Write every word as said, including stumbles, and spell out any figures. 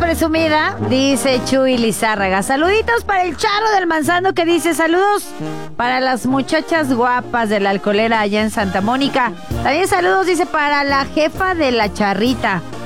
presumida, dice Chuy Lizárraga. Saluditos para el Charo del Manzano que dice saludos para las muchachas guapas de la alcoholera allá en Santa Mónica. También saludos, dice, para la jefa de la charrita.